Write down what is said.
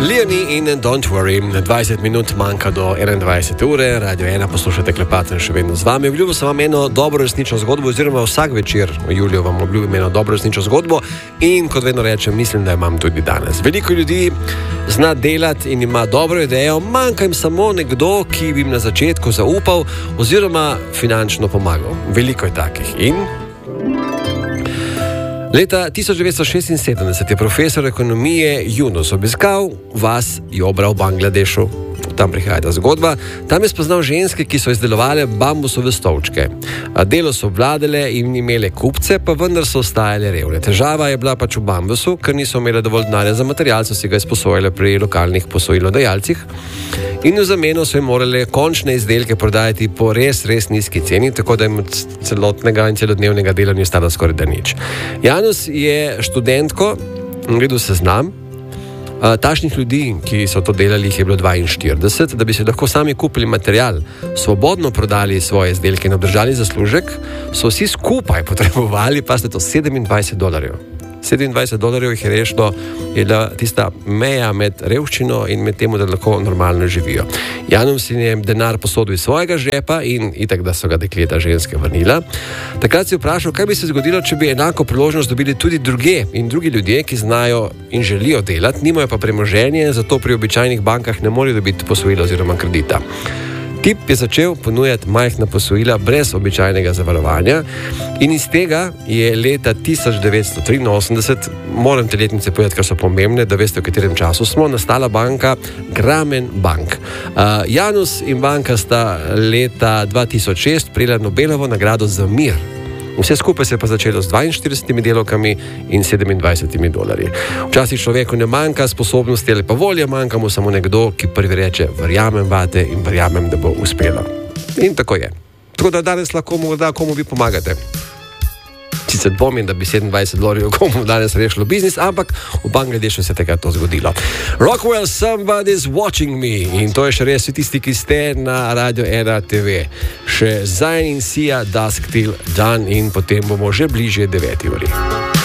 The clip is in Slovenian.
Leonie in Don't Worry, 20 minut manjka do 21 ure, Radio 1 poslušate Klepaten še vedno z vami. Obljubil sem vam eno dobro resnično zgodbo, oziroma vsak večer v juliju vam obljubim eno dobro resnično zgodbo in kot vedno rečem, mislim, da imam tudi danes. Veliko ljudi zna delati in ima dobro idejo, manjka jim samo nekdo, ki bi jim na začetku zaupal oziroma finančno pomagal. Veliko je takih in... Leta 1976 je profesor ekonomije Yunus obiskal vas Jobra v Bangladešu. Tam prihaja ta zgodba. Tam je spoznal ženske, ki so izdelovale bambusove stolčke. Delo so obvladale in imele kupce, pa vendar so ostajale revne. Težava je bila pač v bambusu, ker niso imele dovolj denarja za material, so si ga izposojale pri lokalnih posojilodajalcih. In v zameno so jim morale končne izdelke prodajati po res nizki ceni, tako da jim od celotnega in celodnevnega dela ni ostalo skoraj da nič. Janus je študentko, gledal seznam, tašnih ljudi, ki so to delali, jih je bilo 42, da bi se lahko sami kupili material, svobodno prodali svoje izdelke in obdržali zaslužek, so vsi skupaj potrebovali, pa ste to $27. $27 jih je rešilo, je bila tista meja med revščino in med temu, da lahko normalno živijo. Janus si je denar posodil iz svojega žepa in itak, da so ga dekleta ženske vrnila. Takrat si vprašal, kaj bi se zgodilo, če bi enako priložnost dobili tudi druge in drugi ljudje, ki znajo in želijo delati, nimajo pa premoženje, zato pri običajnih bankah ne morejo dobiti posojila oziroma kredita. Tip je začel ponujati majhna posojila brez običajnega zavarovanja in iz tega je leta 1983, moram te letnice povedati, ker so pomembne, da veste, v katerem času smo, nastala banka Grameen Bank. Janus in banka sta leta 2006 prejela Nobelovo nagrado za mir. Vse skupaj se je pa začelo z 42 delovkami in $27. Včasih človeku ne manjka sposobnosti ali pa volje, manjka mu samo nekdo, ki prvi reče, verjamem vate in verjamem, da bo uspelo. In tako je. Tako da danes lahko morda komu vi pomagate. Sicer dvomim, da bi $27 komu danes rešilo biznis, ampak v Bangladešu se je takrat to zgodilo. Rockwell, Somebody's Watching Me. In to je še res vsi tisti, ki ste na Radio 1 TV. Še Zayn in Sia, Dusk Till Dawn in potem bomo že bližje 9 uri.